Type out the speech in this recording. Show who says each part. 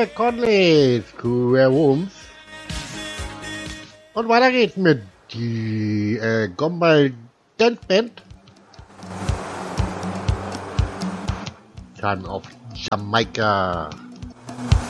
Speaker 1: Conley, Square Rooms. Und weiter geht's mit die Gombal Dance Band. Time of Jamaica.